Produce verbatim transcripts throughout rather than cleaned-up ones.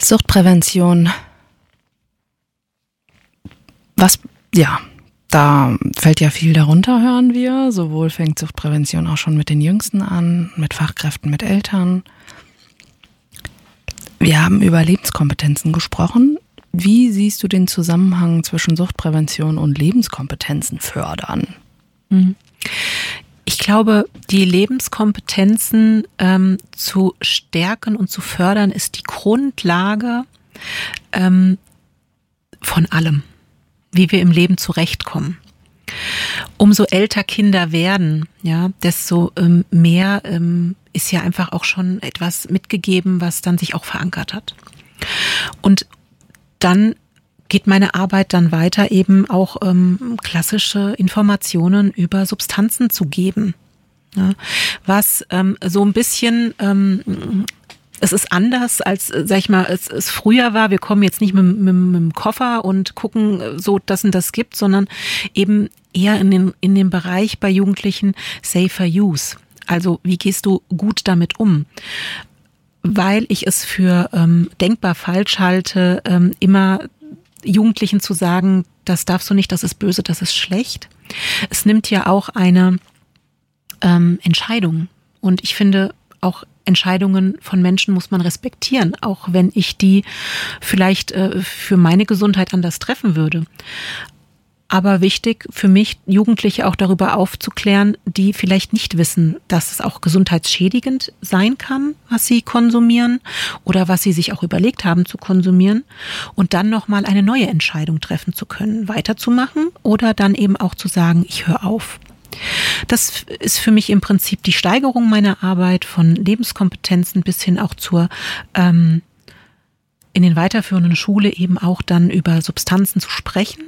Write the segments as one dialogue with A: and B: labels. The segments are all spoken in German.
A: Suchtprävention. Was, ja, da fällt ja viel darunter, hören wir. Sowohl fängt Suchtprävention auch schon mit den Jüngsten an, mit Fachkräften, mit Eltern. Wir haben über Lebenskompetenzen gesprochen. Wie siehst du den Zusammenhang zwischen Suchtprävention und Lebenskompetenzen fördern?
B: Ich glaube, die Lebenskompetenzen ähm, zu stärken und zu fördern, ist die Grundlage ähm, von allem, wie wir im Leben zurechtkommen. Umso älter Kinder werden, ja, desto ähm, mehr ähm, ist ja einfach auch schon etwas mitgegeben, was dann sich auch verankert hat. Und dann geht meine Arbeit dann weiter, eben auch ähm, klassische Informationen über Substanzen zu geben. Ja, was ähm, so ein bisschen, ähm, es ist anders als, sag ich mal, es, es früher war. Wir kommen jetzt nicht mit, mit, mit dem Koffer und gucken, so dass und das gibt, sondern eben eher in den, in dem Bereich bei Jugendlichen Safer Use. Also wie gehst du gut damit um? Weil ich es für ähm, denkbar falsch halte, ähm, immer Jugendlichen zu sagen, das darfst du nicht, das ist böse, das ist schlecht. Es nimmt ja auch eine ähm, Entscheidung. Und ich finde, auch Entscheidungen von Menschen muss man respektieren, auch wenn ich die vielleicht äh, für meine Gesundheit anders treffen würde. Aber wichtig für mich, Jugendliche auch darüber aufzuklären, die vielleicht nicht wissen, dass es auch gesundheitsschädigend sein kann, was sie konsumieren oder was sie sich auch überlegt haben zu konsumieren, und dann nochmal eine neue Entscheidung treffen zu können, weiterzumachen oder dann eben auch zu sagen, ich höre auf. Das ist für mich im Prinzip die Steigerung meiner Arbeit von Lebenskompetenzen bis hin auch zur ähm, in den weiterführenden Schule eben auch dann über Substanzen zu sprechen.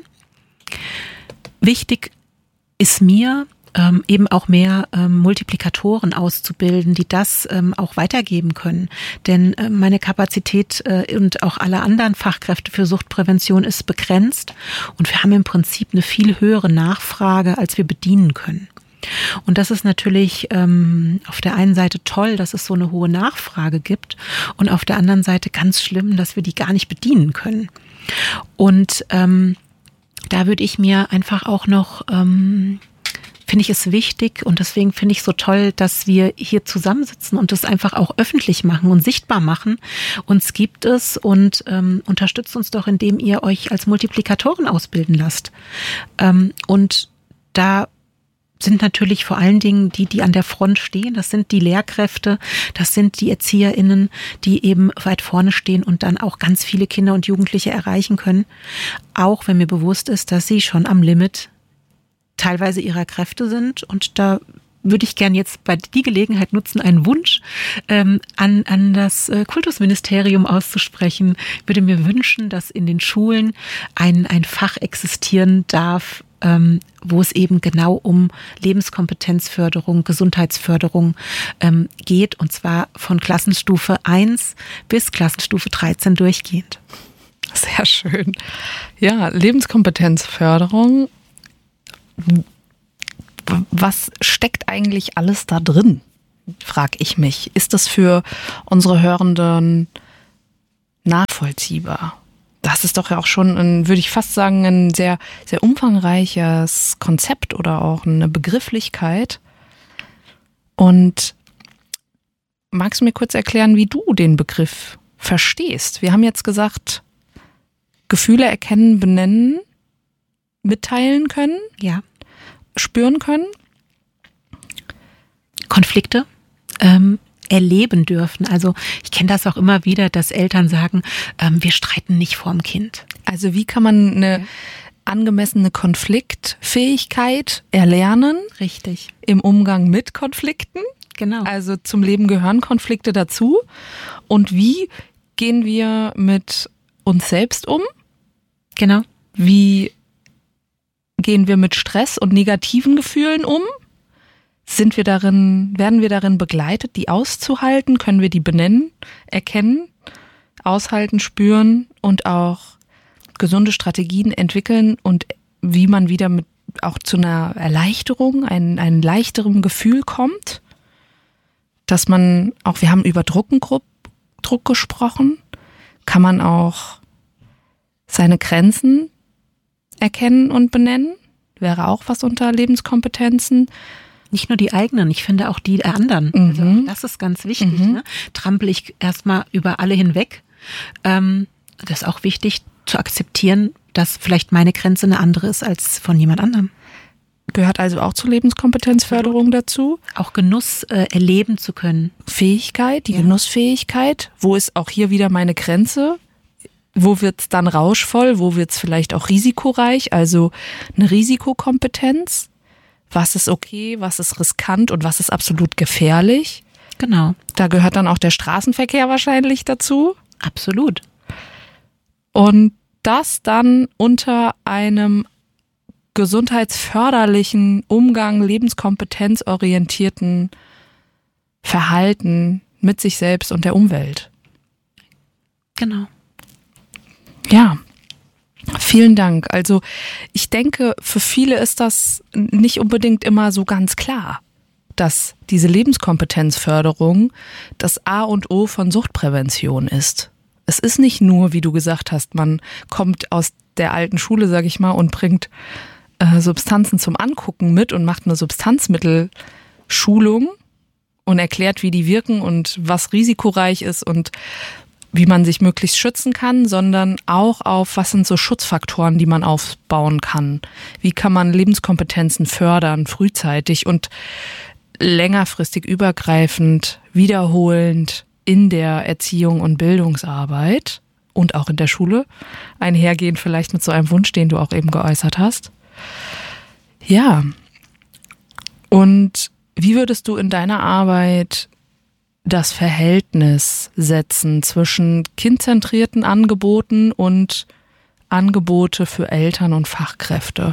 B: Wichtig ist mir, ähm, eben auch mehr ähm, Multiplikatoren auszubilden, die das ähm, auch weitergeben können. Denn äh, meine Kapazität äh, und auch alle anderen Fachkräfte für Suchtprävention ist begrenzt und wir haben im Prinzip eine viel höhere Nachfrage, als wir bedienen können. Und das ist natürlich ähm, auf der einen Seite toll, dass es so eine hohe Nachfrage gibt und auf der anderen Seite ganz schlimm, dass wir die gar nicht bedienen können. Und ähm, da würde ich mir einfach auch noch, ähm, finde ich es wichtig und deswegen finde ich so toll, dass wir hier zusammensitzen und das einfach auch öffentlich machen und sichtbar machen. Uns gibt es und ähm, unterstützt uns doch, indem ihr euch als Multiplikatoren ausbilden lasst. Ähm, und da sind natürlich vor allen Dingen die, die an der Front stehen. Das sind die Lehrkräfte, das sind die ErzieherInnen, die eben weit vorne stehen und dann auch ganz viele Kinder und Jugendliche erreichen können. Auch wenn mir bewusst ist, dass sie schon am Limit teilweise ihrer Kräfte sind. Und da würde ich gern jetzt bei die Gelegenheit nutzen, einen Wunsch ähm, an, an das äh, Kultusministerium auszusprechen. Ich würde mir wünschen, dass in den Schulen ein, ein Fach existieren darf, Ähm, wo es eben genau um Lebenskompetenzförderung, Gesundheitsförderung ähm, geht, und zwar von Klassenstufe eins bis Klassenstufe dreizehn durchgehend.
A: Sehr schön. Ja, Lebenskompetenzförderung. Was steckt eigentlich alles da drin, frage ich mich. Ist das für unsere Hörenden nachvollziehbar? Das ist doch ja auch schon, ein, würde ich fast sagen, ein sehr, sehr umfangreiches Konzept oder auch eine Begrifflichkeit. Und magst du mir kurz erklären, wie du den Begriff verstehst? Wir haben jetzt gesagt, Gefühle erkennen, benennen, mitteilen können,
B: ja,
A: spüren können.
B: Konflikte, ähm, erleben dürfen. Also ich kenne das auch immer wieder, dass Eltern sagen, ähm, wir streiten nicht vorm Kind.
A: Also wie kann man eine angemessene Konfliktfähigkeit erlernen?
B: Richtig.
A: Im Umgang mit Konflikten?
B: Genau.
A: Also zum Leben gehören Konflikte dazu. Und wie gehen wir mit uns selbst um?
B: Genau.
A: Wie gehen wir mit Stress und negativen Gefühlen um? Sind wir darin, werden wir darin begleitet, die auszuhalten? Können wir die benennen, erkennen, aushalten, spüren und auch gesunde Strategien entwickeln und wie man wieder mit auch zu einer Erleichterung, ein, ein leichterem Gefühl kommt? Dass man auch, wir haben über Druckengrupp, Druck gesprochen. Kann man auch seine Grenzen erkennen und benennen? Wäre auch was unter Lebenskompetenzen.
B: Nicht nur die eigenen, ich finde auch die der anderen.
A: Mhm.
B: Also auch das ist ganz wichtig.
A: Mhm.
B: Ne? Trampel ich erstmal über alle hinweg. Ähm, das ist auch wichtig zu akzeptieren, dass vielleicht meine Grenze eine andere ist als von jemand anderem.
A: Gehört also auch zur Lebenskompetenzförderung dazu.
B: Auch Genuss äh, erleben zu können.
A: Fähigkeit, die
B: Ja.
A: Genussfähigkeit. Wo ist auch hier wieder meine Grenze? Wo wird's dann rauschvoll? Wo wird's vielleicht auch risikoreich? Also eine Risikokompetenz. Was ist okay, was ist riskant und was ist absolut gefährlich?
B: Genau.
A: Da gehört dann auch der Straßenverkehr wahrscheinlich dazu.
B: Absolut.
A: Und das dann unter einem gesundheitsförderlichen Umgang, lebenskompetenzorientierten Verhalten mit sich selbst und der Umwelt.
B: Genau.
A: Ja, vielen Dank. Also ich denke, für viele ist das nicht unbedingt immer so ganz klar, dass diese Lebenskompetenzförderung das A und O von Suchtprävention ist. Es ist nicht nur, wie du gesagt hast, man kommt aus der alten Schule, sag ich mal, und bringt äh, Substanzen zum Angucken mit und macht eine Substanzmittelschulung und erklärt, wie die wirken und was risikoreich ist und wie man sich möglichst schützen kann, sondern auch auf, was sind so Schutzfaktoren, die man aufbauen kann. Wie kann man Lebenskompetenzen fördern, frühzeitig und längerfristig übergreifend, wiederholend in der Erziehung und Bildungsarbeit und auch in der Schule einhergehen, vielleicht mit so einem Wunsch, den du auch eben geäußert hast. Ja. Und wie würdest du in deiner Arbeit das Verhältnis setzen zwischen kindzentrierten Angeboten und Angebote für Eltern und Fachkräfte?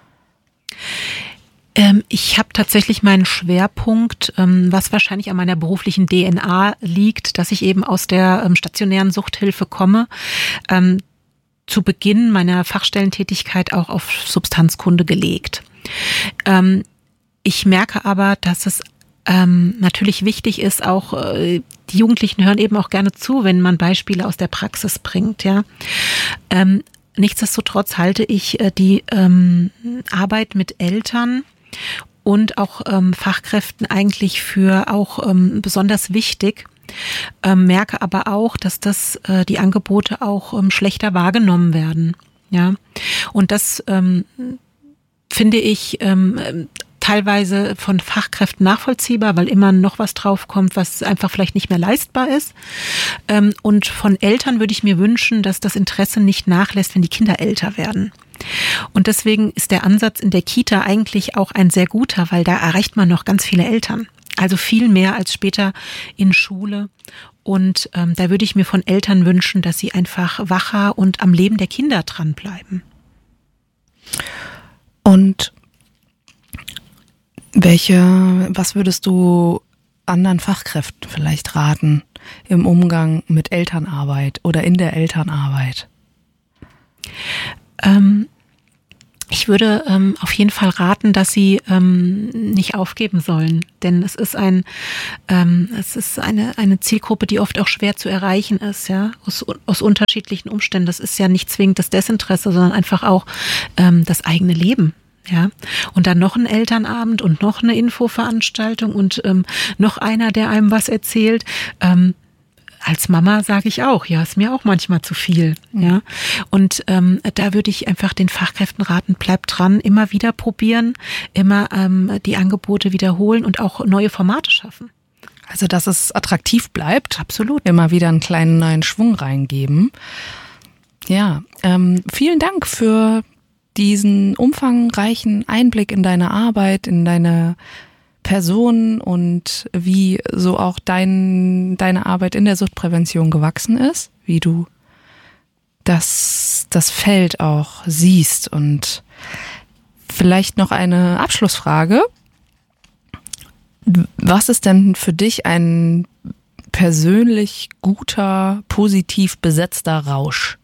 B: Ähm, ich habe tatsächlich meinen Schwerpunkt, ähm, was wahrscheinlich an meiner beruflichen D N A liegt, dass ich eben aus der ähm, stationären Suchthilfe komme, ähm, zu Beginn meiner Fachstellentätigkeit auch auf Substanzkunde gelegt. Ähm, ich merke aber, dass es ähm, natürlich wichtig ist, auch äh, die Jugendlichen hören eben auch gerne zu, wenn man Beispiele aus der Praxis bringt, ja. Ähm, nichtsdestotrotz halte ich äh, die ähm, Arbeit mit Eltern und auch ähm, Fachkräften eigentlich für auch ähm, besonders wichtig, ähm, merke aber auch, dass das äh, die Angebote auch ähm, schlechter wahrgenommen werden, ja. Und das ähm, finde ich ähm, teilweise von Fachkräften nachvollziehbar, weil immer noch was draufkommt, was einfach vielleicht nicht mehr leistbar ist. Und von Eltern würde ich mir wünschen, dass das Interesse nicht nachlässt, wenn die Kinder älter werden. Und deswegen ist der Ansatz in der Kita eigentlich auch ein sehr guter, weil da erreicht man noch ganz viele Eltern. Also viel mehr als später in Schule. Und ähm, da würde ich mir von Eltern wünschen, dass sie einfach wacher und am Leben der Kinder dranbleiben.
A: Und welche, was würdest du anderen Fachkräften vielleicht raten im Umgang mit Elternarbeit oder in der Elternarbeit?
B: Ähm, ich würde ähm, auf jeden Fall raten, dass sie ähm, nicht aufgeben sollen, denn es ist ein, ähm, es ist eine eine Zielgruppe, die oft auch schwer zu erreichen ist, ja, aus aus unterschiedlichen Umständen. Das ist ja nicht zwingend das Desinteresse, sondern einfach auch ähm, das eigene Leben. Ja, und dann noch ein Elternabend und noch eine Infoveranstaltung und ähm, noch einer, der einem was erzählt. Ähm, als Mama sage ich auch, ja, ist mir auch manchmal zu viel. Ja, und ähm, da würde ich einfach den Fachkräften raten, bleibt dran, immer wieder probieren, immer ähm, die Angebote wiederholen und auch neue Formate schaffen.
A: Also, dass es attraktiv bleibt.
B: Absolut.
A: Immer wieder einen kleinen neuen Schwung reingeben. Ja, ähm, vielen Dank für diesen umfangreichen Einblick in deine Arbeit, in deine Person und wie so auch dein, deine Arbeit in der Suchtprävention gewachsen ist, wie du das, das Feld auch siehst. Und vielleicht noch eine Abschlussfrage. Was ist denn für dich ein persönlich guter, positiv besetzter Rausch?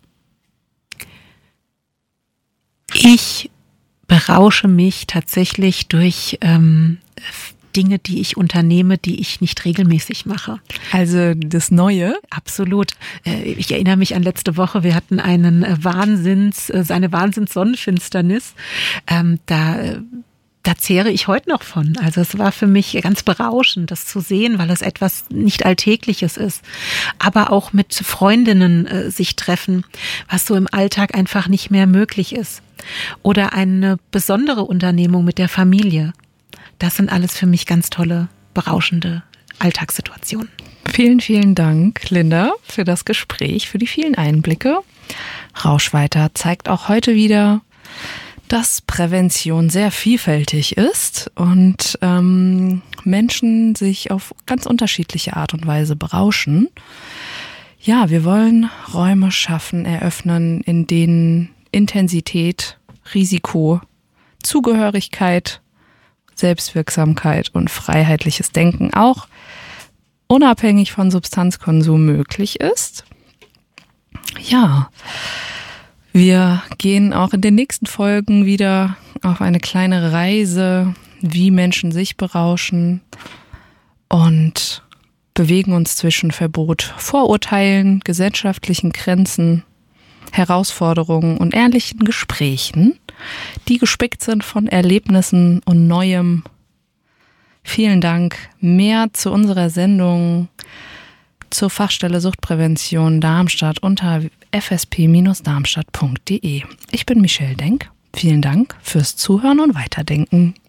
B: Ich berausche mich tatsächlich durch ähm, Dinge, die ich unternehme, die ich nicht regelmäßig mache.
A: Also das Neue?
B: Absolut. Ich erinnere mich an letzte Woche, wir hatten einen Wahnsinns, eine Wahnsinns-Sonnenfinsternis. Da Da zehre ich heute noch von. Also es war für mich ganz berauschend, das zu sehen, weil es etwas nicht Alltägliches ist. Aber auch mit Freundinnen äh, sich treffen, was so im Alltag einfach nicht mehr möglich ist. Oder eine besondere Unternehmung mit der Familie. Das sind alles für mich ganz tolle, berauschende Alltagssituationen.
A: Vielen, vielen Dank, Linda, für das Gespräch, für die vielen Einblicke. Rauschweiter zeigt auch heute wieder, dass Prävention sehr vielfältig ist und ähm, Menschen sich auf ganz unterschiedliche Art und Weise berauschen. Ja, wir wollen Räume schaffen, eröffnen, in denen Intensität, Risiko, Zugehörigkeit, Selbstwirksamkeit und freiheitliches Denken auch unabhängig von Substanzkonsum möglich ist. Ja, wir gehen auch in den nächsten Folgen wieder auf eine kleine Reise, wie Menschen sich berauschen und bewegen uns zwischen Verbot, Vorurteilen, gesellschaftlichen Grenzen, Herausforderungen und ehrlichen Gesprächen, die gespickt sind von Erlebnissen und Neuem. Vielen Dank. Mehr zu unserer Sendung zur Fachstelle Suchtprävention Darmstadt unter f s p Bindestrich darmstadt punkt d e. Ich bin Michelle Denk. Vielen Dank fürs Zuhören und Weiterdenken.